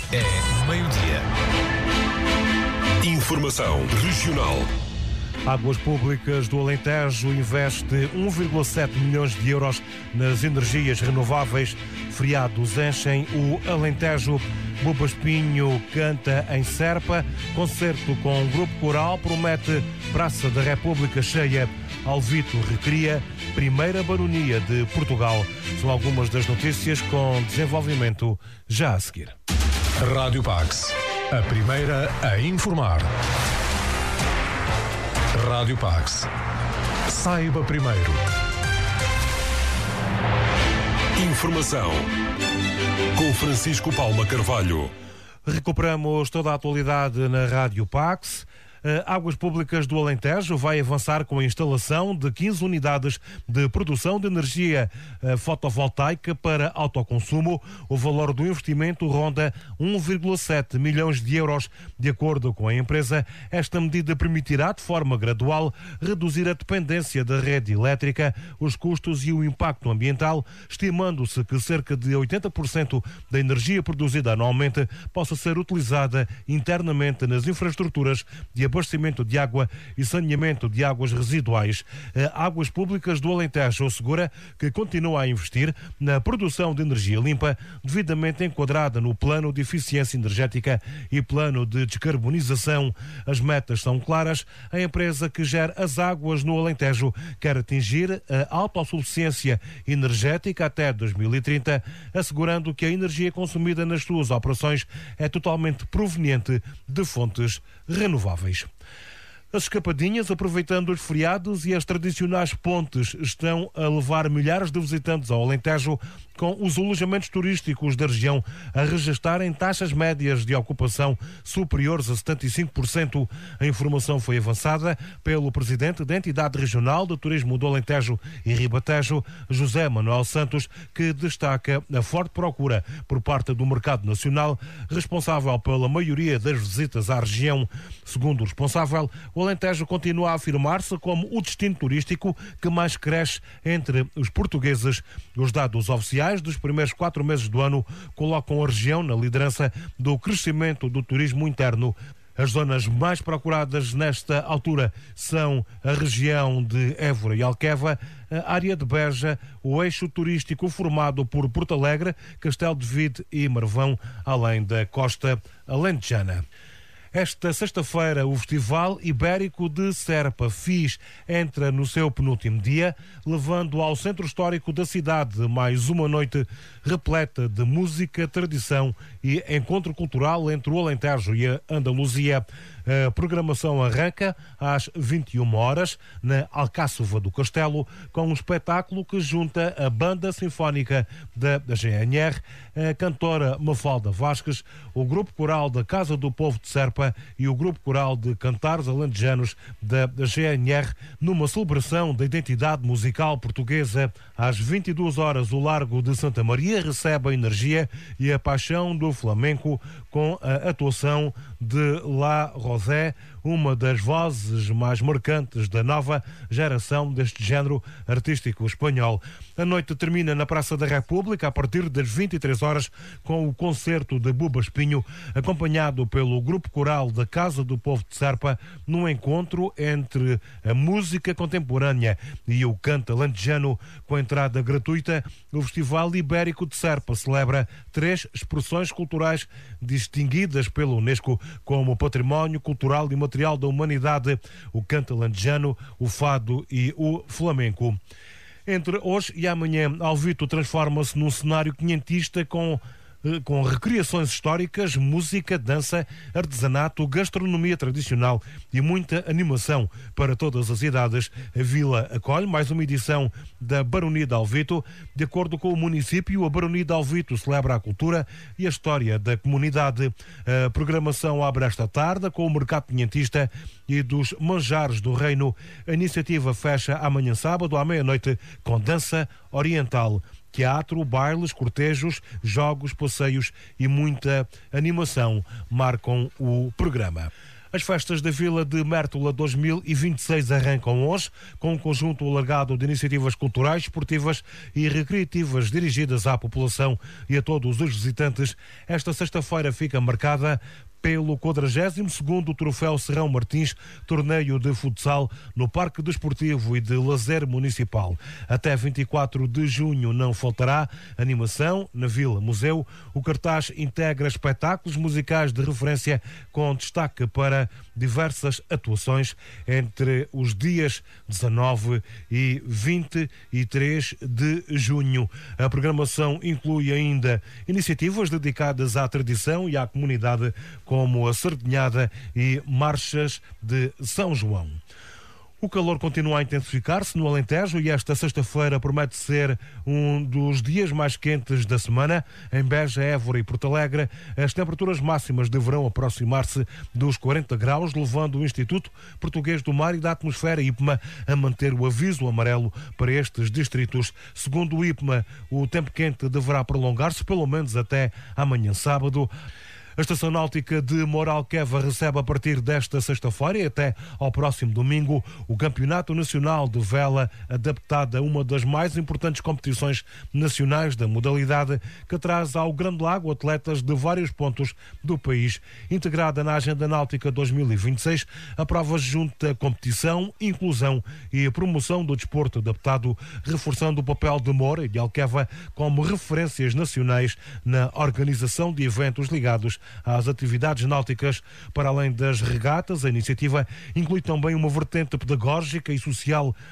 É meio-dia. Informação regional. Águas Públicas do Alentejo investe 1,7 milhões de euros nas energias renováveis. Feriados enchem o Alentejo. Buba Espinho canta em Serpa. Concerto com um grupo coral promete Praça da República cheia. Alvito recria primeira baronia de Portugal. São algumas das notícias com desenvolvimento já a seguir. Rádio Pax, a primeira a informar. Rádio Pax. Saiba primeiro. Informação com Francisco Paula Carvalho. Recuperamos toda a atualidade na Rádio Pax. Águas Públicas do Alentejo vai avançar com a instalação de 15 unidades de produção de energia fotovoltaica para autoconsumo. O valor do investimento ronda 1,7 milhões de euros. De acordo com a empresa, esta medida permitirá, de forma gradual, reduzir a dependência da rede elétrica, os custos e o impacto ambiental, estimando-se que cerca de 80% da energia produzida anualmente possa ser utilizada internamente nas infraestruturas de abastecimento de água e saneamento de águas residuais. Águas Públicas do Alentejo assegura que continua a investir na produção de energia limpa, devidamente enquadrada no Plano de Eficiência Energética e Plano de Descarbonização. As metas são claras. A empresa que gera as águas no Alentejo quer atingir a autossuficiência energética até 2030, assegurando que a energia consumida nas suas operações é totalmente proveniente de fontes renováveis. As escapadinhas, aproveitando os feriados e as tradicionais pontes, estão a levar milhares de visitantes ao Alentejo, com os alojamentos turísticos da região a registarem taxas médias de ocupação superiores a 75%. A informação foi avançada pelo presidente da Entidade Regional de Turismo do Alentejo e Ribatejo, José Manuel Santos, que destaca a forte procura por parte do mercado nacional, responsável pela maioria das visitas à região. Segundo o responsável, o Alentejo continua a afirmar-se como o destino turístico que mais cresce entre os portugueses. Os dados oficiais dos primeiros 4 meses do ano colocam a região na liderança do crescimento do turismo interno. As zonas mais procuradas nesta altura são a região de Évora e Alqueva, a área de Beja, o eixo turístico formado por Porto Alegre, Castelo de Vide e Marvão, além da costa alentejana. Esta sexta-feira, o Festival Ibérico de Serpa FIS entra no seu penúltimo dia, levando ao centro histórico da cidade mais uma noite repleta de música, tradição e encontro cultural entre o Alentejo e a Andaluzia. A programação arranca às 21 horas na Alcáçova do Castelo, com um espetáculo que junta a Banda Sinfónica da GNR, a cantora Mafalda Vasques, o Grupo Coral da Casa do Povo de Serpa e o Grupo Coral de Cantares Alentejanos da GNR, numa celebração da identidade musical portuguesa. Às 22 horas, o Largo de Santa Maria recebe a energia e a paixão do flamenco com a atuação de La Rosé, uma das vozes mais marcantes da nova geração deste género artístico espanhol. A noite termina na Praça da República a partir das 23 horas com o concerto de Buba Espinho, acompanhado pelo Grupo Coral da Casa do Povo de Serpa, num encontro entre a música contemporânea e o canto alentejano. Com entrada gratuita, o Festival Ibérico de Serpa celebra 3 expressões culturais distinguidas pela Unesco como Património Cultural e Material da Humanidade: o canto alentejano, o fado e o flamenco. Entre hoje e amanhã, Alvito transforma-se num cenário quinhentista com recriações históricas, música, dança, artesanato, gastronomia tradicional e muita animação para todas as idades. A Vila acolhe mais uma edição da Baronia de Alvito. De acordo com o município, a Baronia de Alvito celebra a cultura e a história da comunidade. A programação abre esta tarde com o mercado quinhentista e dos manjares do reino. A iniciativa fecha amanhã sábado à meia-noite com dança oriental, teatro, bailes, cortejos, jogos, passeios e muita animação marcam o programa. As festas da Vila de Mértola 2026 arrancam hoje, com um conjunto alargado de iniciativas culturais, esportivas e recreativas dirigidas à população e a todos os visitantes. Esta sexta-feira fica marcada pelo 42º Troféu Serrão Martins, torneio de futsal no Parque Desportivo e de Lazer Municipal. Até 24 de junho não faltará animação na Vila Museu. O cartaz integra espetáculos musicais de referência com destaque para diversas atuações entre os dias 19 e 23 de junho. A programação inclui ainda iniciativas dedicadas à tradição e à comunidade, como a Sardinhada e marchas de São João. O calor continua a intensificar-se no Alentejo e esta sexta-feira promete ser um dos dias mais quentes da semana. Em Beja, Évora e Porto Alegre, as temperaturas máximas deverão aproximar-se dos 40 graus, levando o Instituto Português do Mar e da Atmosfera, IPMA, a manter o aviso amarelo para estes distritos. Segundo o IPMA, o tempo quente deverá prolongar-se pelo menos até amanhã sábado. A Estação Náutica de Moralqueva recebe a partir desta sexta-feira e até ao próximo domingo o Campeonato Nacional de Vela, adaptado a uma das mais importantes competições nacionais da modalidade, que traz ao Grande Lago atletas de vários pontos do país. Integrada na Agenda Náutica 2026, a prova junta competição, inclusão e promoção do desporto adaptado, reforçando o papel de Moura e de Alqueva como referências nacionais na organização de eventos ligados às atividades náuticas. Para além das regatas, a iniciativa inclui também uma vertente pedagógica e social